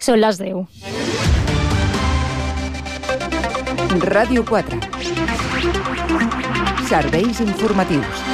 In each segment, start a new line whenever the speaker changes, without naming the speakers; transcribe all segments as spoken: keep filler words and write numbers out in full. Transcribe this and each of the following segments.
Són les deu.
Ràdio quatre. Serveis informatius.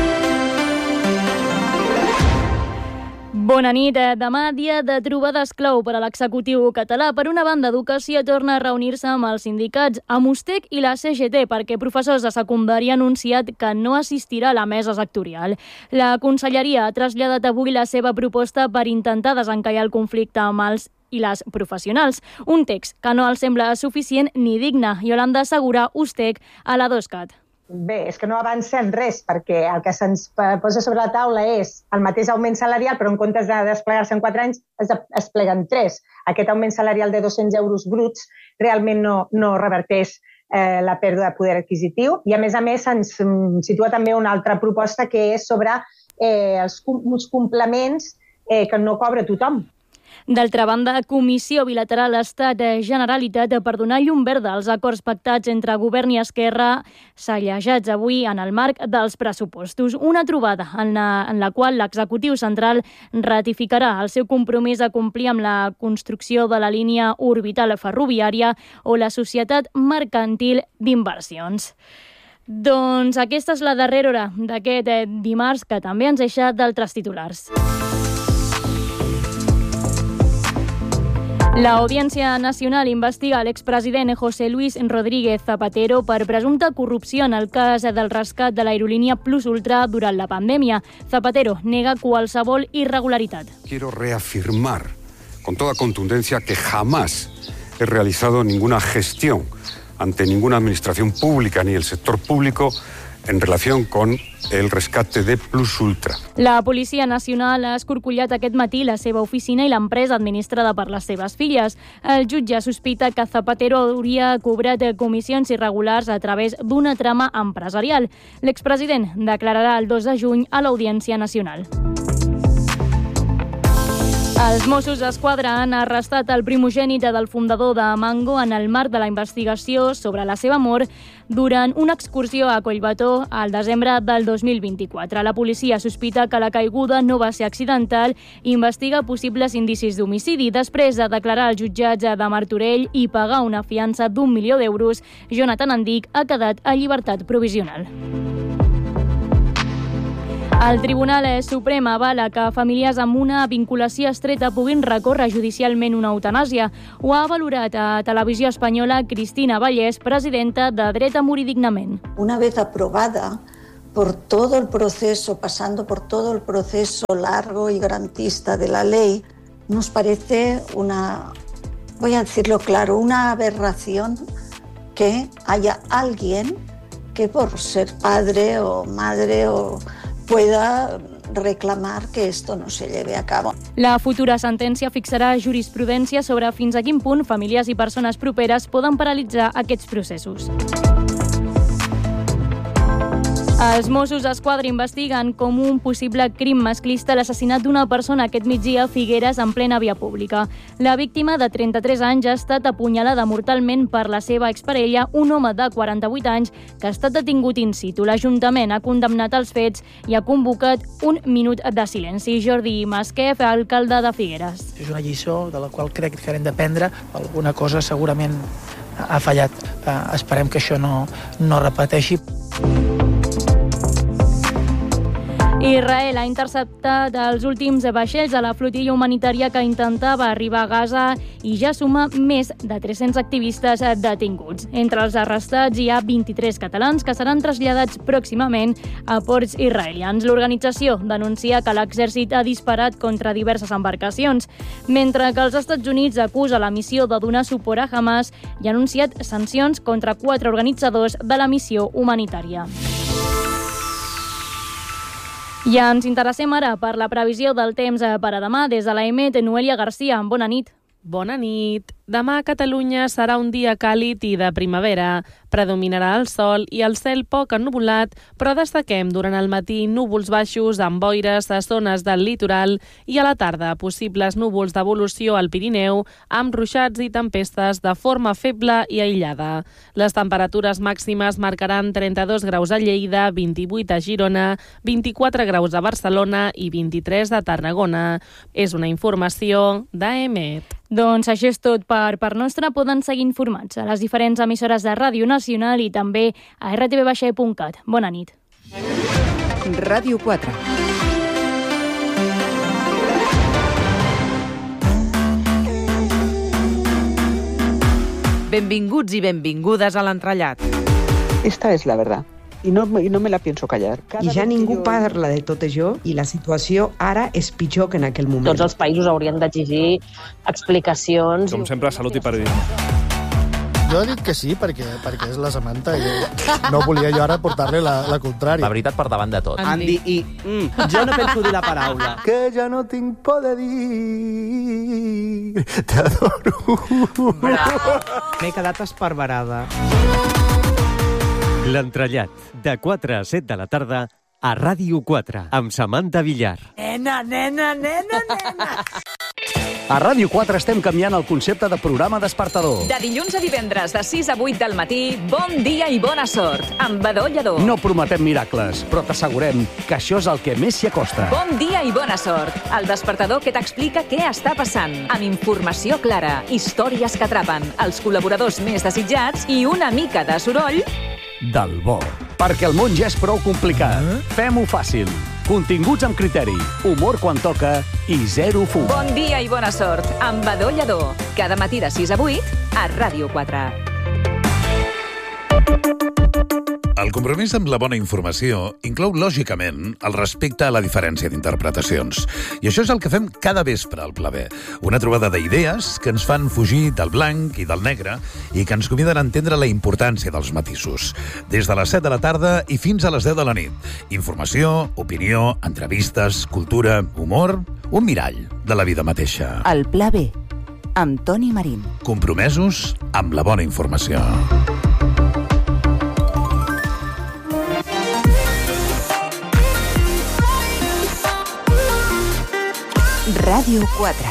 Bona nit. Demà, dia de trobades clau per a l'executiu català. Per una banda, Educació torna a reunir-se amb els sindicats, amb Ustec i la C G T, perquè professors de secundària han anunciat que no assistirà a la mesa sectorial. La Conselleria ha traslladat avui la seva proposta per intentar desencallar el conflicte amb els i les professionals. Un text que no els sembla suficient ni digne. Iolanda Segura, Ustec, a la DOSCAT.
Bé, és que no avancem res, perquè el que se'ns posa sobre la taula és el mateix augment salarial, però en comptes de desplegar-se en quatre anys, es despleguen tres. Aquest augment salarial de dos-cents euros bruts realment no, no reverteix eh, la pèrdua de poder adquisitiu. I, a més a més, ens situa també una altra proposta que és sobre eh, els, uns complements eh, que no cobra tothom.
D'altra banda, Comissió Bilateral Estat-Generalitat per donar llum verda als acords pactats entre Govern i Esquerra cellejats avui en el marc dels pressupostos. Una trobada en la, en la qual l'executiu central ratificarà el seu compromís a complir amb la construcció de la línia orbital ferroviària o la Societat Mercantil d'Inversions. Doncs aquesta és la darrera hora d'aquest dimarts, que també ens deixa d'altres titulars. La Audiència Nacional investiga l'expresident José Luis Rodríguez Zapatero per presumpta corrupció en el cas del rescat de l'aerolínia Plus Ultra durant la pandèmia. Zapatero nega qualsevol irregularitat.
Quiero reafirmar con toda contundencia que jamás he realizado ninguna gestión ante ninguna administración pública ni el sector público en relación con el rescate de Plus Ultra.
La Policia Nacional ha escorcollat aquest matí la seva oficina i l'empresa administrada per les seves filles. El jutge sospita que Zapatero hauria cobrat comissions irregulars a través d'una trama empresarial. L'expresident declararà el dos de juny a l'Audiència Nacional. Els Mossos d'Esquadra han arrestat el primogènit del fundador de Mango en el marc de la investigació sobre la seva mort durant una excursió a Collbató al desembre del dos mil vint-i-quatre. La policia sospita que la caiguda no va ser accidental i investiga possibles indicis d'homicidi. Després de declarar al jutjatge de Martorell i pagar una fiança d'un milió d'euros, Jonathan Andic ha quedat a llibertat provisional. El Tribunal Suprem avala que famílies amb una vinculació estreta puguin recórrer judicialment una eutanàsia. Ho ha valorat a Televisió Espanyola Cristina Vallès, presidenta de Dret a Morir Dignament.
Una vez aprobada por todo el proceso, pasando por todo el proceso largo y garantista de la ley, nos parece una, voy a decirlo claro, una aberración que haya alguien que por ser padre o madre o pueda reclamar que esto no se lleve a cabo.
La futura sentència fixarà jurisprudència sobre fins a quin punt famílies i persones properes poden paralitzar aquests processos. Els Mossos d'Esquadra investiguen com un possible crim masclista l'assassinat d'una persona aquest migdia a Figueres en plena via pública. La víctima, de trenta-tres anys, ha estat apunyalada mortalment per la seva exparella, un home de quaranta-vuit anys, que ha estat detingut in situ. L'Ajuntament ha condemnat els fets i ha convocat un minut de silenci. Jordi Masquef, alcalde de Figueres.
És una lliçó de la qual crec que hem d'aprendre. Alguna cosa segurament ha fallat. Esperem que això no, no repeteixi.
Israel ha interceptat els últims vaixells de la flotilla humanitària que intentava arribar a Gaza i ja suma més de tres-cents activistes detinguts. Entre els arrestats hi ha vint-i-tres catalans que seran traslladats pròximament a ports israelians. L'organització denuncia que l'exèrcit ha disparat contra diverses embarcacions, mentre que els Estats Units acusa la missió de donar suport a Hamas i ha anunciat sancions contra quatre organitzadors de la missió humanitària. I ens interessem ara per la previsió del temps per a demà. Des de l'A E M E T, Noelia Garcia, bona nit.
Bona nit. Demà a Catalunya serà un dia càlid i de primavera. Predominarà el sol i el cel poc ennuvolat, però destaquem durant el matí núvols baixos amb boires a zones del litoral i a la tarda possibles núvols d'evolució al Pirineu amb ruixats i tempestes de forma feble i aïllada. Les temperatures màximes marcaran trenta-dos graus a Lleida, vint-i-vuit a Girona, vint-i-quatre graus a Barcelona i vint-i-tres a Tarragona. És una informació d'A E M E T.
Doncs això és tot per part nostra. Poden seguir informats a les diferents emissores de Ràdio Nacional i també a erre te ve baixa e punt cat. Bona nit.
Ràdio quatre.
Benvinguts i benvingudes a l'entrellat.
Esta es la verdad. I no, i no me la pienso callar.
I ja ningú jo... parla de tot això i la situació ara és pitjor que en aquell moment.
Tots els països haurien d'exigir explicacions.
Com sempre, salut i periodisme.
Jo he dit que sí, perquè, perquè és la Samantha i no volia jo ara portar-li la, la contrària.
La veritat per davant de tot.
Andy, i mm, jo no penso dir la paraula.
Que ja no tinc por de dir, t'adoro.
M'he quedat esparverada.
L'entrellat, de quatre a set de la tarda, a Ràdio quatre, amb Samantha Villar.
Nena, nena, nena, nena.
A Ràdio quatre estem canviant el concepte de programa despertador.
De dilluns a divendres, de sis a vuit del matí, bon dia i bona sort, amb Badó Lledó.
No prometem miracles, però t'assegurem que això és el que més s'hi acosta.
Bon dia i bona sort, el despertador que t'explica què està passant, amb informació clara, històries que atrapen, els col·laboradors més desitjats i una mica de soroll
del bo. Perquè el món ja és prou complicat. Eh? Fem-ho fàcil. Continguts amb criteri, humor quan toca i zero fum.
Bon dia i bona sort, amb Badó Lledó. Cada matí de sis a vuit, a Ràdio quatre.
El compromís amb la bona informació inclou, lògicament, el respecte a la diferència d'interpretacions. I això és el que fem cada vespre al Pla B. Una trobada d'idees que ens fan fugir del blanc i del negre i que ens conviden a entendre la importància dels matisos. Des de les set de la tarda i fins a les deu de la nit. Informació, opinió, entrevistes, cultura, humor, un mirall de la vida mateixa.
El Pla B, amb Toni Marín.
Compromesos amb la bona informació.
Ràdio quatre.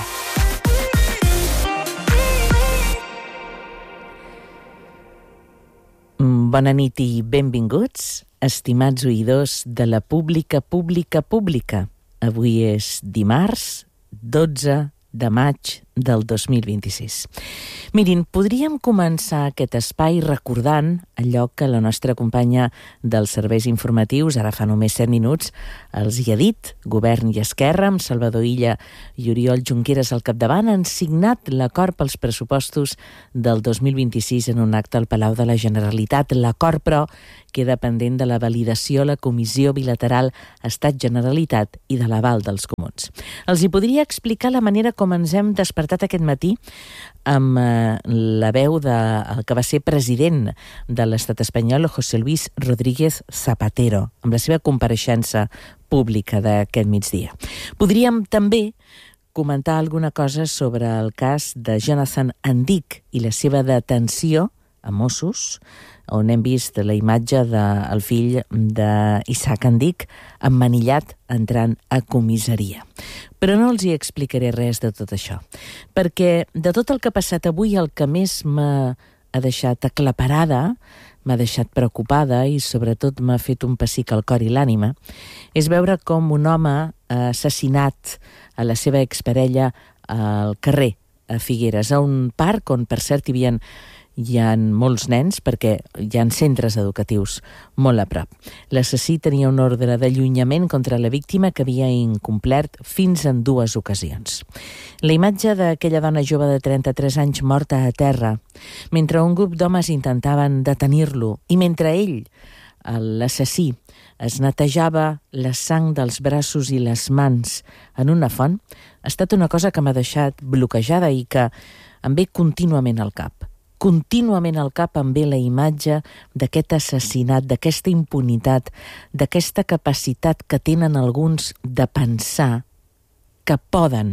Bona nit i benvinguts, estimats oïdors de la pública, pública, pública. Avui és dimarts, dotze de maig del dos mil vint-i-sis. Mirin, podríem començar aquest espai recordant allò que la nostra companya dels serveis informatius, ara fa només set minuts, els hi ha dit. Govern i Esquerra, amb Salvador Illa i Oriol Junqueras al capdavant, han signat l'acord pels pressupostos del dos mil vint-i-sis en un acte al Palau de la Generalitat. L'acord, però, queda pendent de la validació a la Comissió Bilateral Estat-Generalitat i de l'aval dels comuns. Els hi podria explicar la manera com ens hem despertat aquest matí amb eh, la veu del que va ser president de l'estat espanyol, José Luis Rodríguez Zapatero, amb la seva compareixença pública d'aquest migdia. Podríem també comentar alguna cosa sobre el cas de Jonathan Andic i la seva detenció a Mossos, on hem vist la imatge del fill d'Isaac Andic emmanillat entrant a comissaria. Però no els hi explicaré res de tot això, perquè de tot el que ha passat avui el que més m'ha deixat aclaparada, m'ha deixat preocupada i sobretot m'ha fet un pessic al cor i l'ànima, és veure com un home ha assassinat a la seva exparella al carrer, a Figueres, a un parc on per cert hi havia hi ha molts nens perquè hi ha centres educatius molt a prop. L'assassí tenia un ordre d'allunyament contra la víctima que havia incomplert fins en dues ocasions. La imatge d'aquella dona jove de trenta-tres anys morta a terra, mentre un grup d'homes intentaven detenir-lo i mentre ell, l'assassí, es netejava la sang dels braços i les mans en una font, ha estat una cosa que m'ha deixat bloquejada i que em ve contínuament al cap. Contínuament al cap em ve la imatge d'aquest assassinat, d'aquesta impunitat, d'aquesta capacitat que tenen alguns de pensar que poden,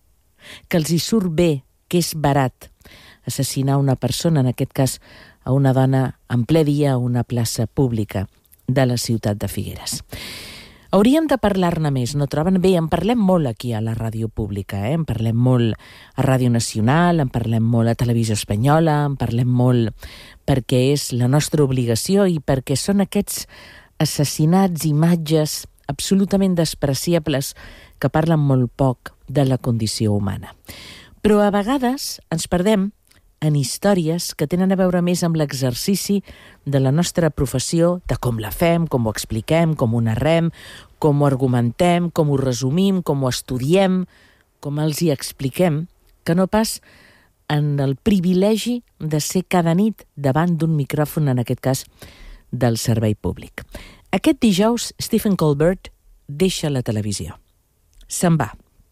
que els hi surt bé, que és barat assassinar una persona, en aquest cas a una dona en ple dia a una plaça pública de la ciutat de Figueres. Hauríem de parlar-ne més, no troben? Bé, en parlem molt aquí a la ràdio pública, eh? En parlem molt a Ràdio Nacional, en parlem molt a Televisió Espanyola, en parlem molt perquè és la nostra obligació i perquè són aquests assassinats, imatges absolutament despreciables que parlen molt poc de la condició humana. Però a vegades ens perdem en històries que tenen a veure més amb l'exercici de la nostra professió, de com la fem, com ho expliquem, com ho narrem, com ho argumentem, com ho resumim, com ho estudiem, com els hi expliquem, que no pas en el privilegi de ser cada nit davant d'un micròfon, en aquest cas, del servei públic. Aquest dijous, Stephen Colbert deixa la televisió. Se'n va.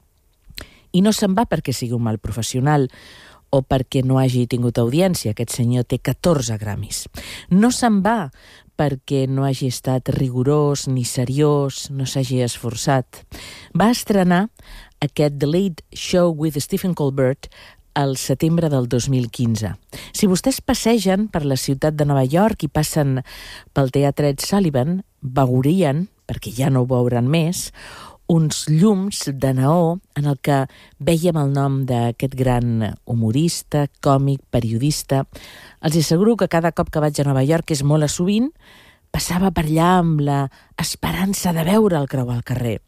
I no se'n va perquè sigui un mal professional o perquè no hagi tingut audiència. Aquest senyor té catorze Grammys. No se'n va perquè no hagi estat rigorós ni seriós, no s'hagi esforçat. Va estrenar aquest The Late Show with Stephen Colbert al setembre del dos mil quinze. Si vostès passegen per la ciutat de Nova York i passen pel Teatre Ed Sullivan, veurien, perquè ja no ho veuran més, uns llums de neó en el que vèiem el nom d'aquest gran humorista, còmic, periodista. Els asseguro que cada cop que vaig a Nova York, que és molt a sovint, passava per allà amb la esperança de veure el creuar al carrer,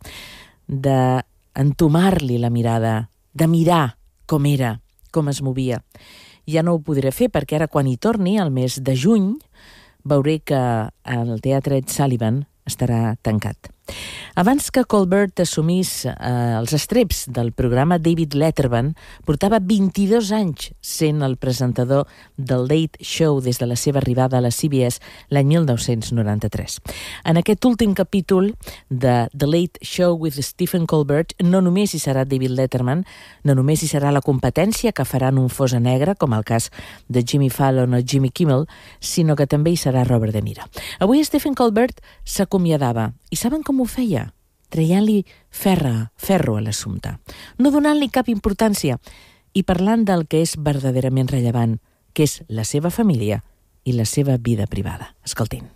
d'entomar-li la mirada, de mirar com era, com es movia. Ja no ho podré fer perquè ara quan hi torni, al mes de juny, veuré que el Teatre Ed Sullivan estarà tancat. Abans que Colbert assumís eh, els estreps del programa, David Letterman portava vint-i-dos anys sent el presentador del Late Show des de la seva arribada a la C B S l'any mil nou-cents noranta-tres. En aquest últim capítol de The Late Show with Stephen Colbert no només hi serà David Letterman, no només hi serà la competència que faran un fosa negre, com el cas de Jimmy Fallon o Jimmy Kimmel, sinó que també hi serà Robert De Niro. Avui Stephen Colbert s'acomiadava. I saben com ho feia? Traient-li ferra, ferro a l'assumpte, no donant-li cap importància i parlant del que és verdaderament rellevant, que és la seva família i la seva vida privada. Escoltin.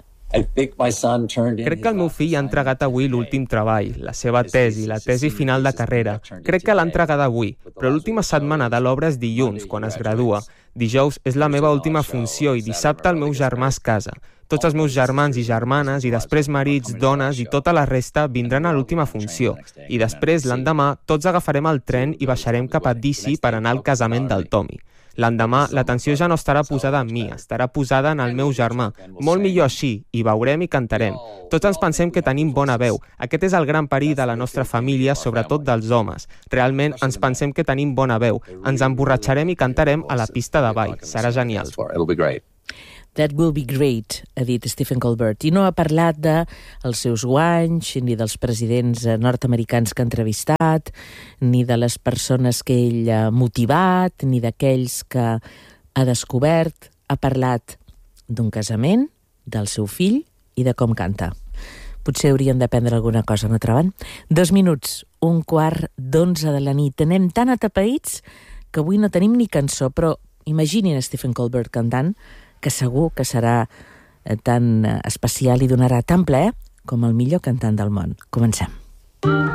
Crec que el meu fill ha entregat avui l'últim treball, la seva tesi, la tesi final de carrera. Crec que l'ha entregada avui, però l'última setmana de l'obra és dilluns, quan es gradua. Dijous és la meva última funció i dissabte el meu germà es casa. Tots els meus germans i germanes, i després marits, dones i tota la resta vindran a l'última funció. I després, l'endemà, tots agafarem el tren i baixarem cap a D C per anar al casament del Tommy. L'endemà, l'atenció ja no estarà posada en mi, estarà posada en el meu germà. Molt millor així, i veurem i cantarem. Tots ens pensem que tenim bona veu. Aquest és el gran perill de la nostra família, sobretot dels homes. Realment ens pensem que tenim bona veu. Ens emborratxarem i cantarem a la pista de ball. Serà genial.
That will be great, ha dit Stephen Colbert. I no ha parlat dels seus guanys, ni dels presidents nord-americans que ha entrevistat, ni de les persones que ell ha motivat, ni d'aquells que ha descobert. Ha parlat d'un casament, del seu fill i de com canta. Potser haurien d'aprendre alguna cosa, no troben? Dos minuts, un quart d'onze de la nit. Anem tan atapeïts que avui no tenim ni cançó, però imaginin Stephen Colbert cantant, que segur que serà tan especial i donarà tant plaer com el millor cantant del món. Comencem.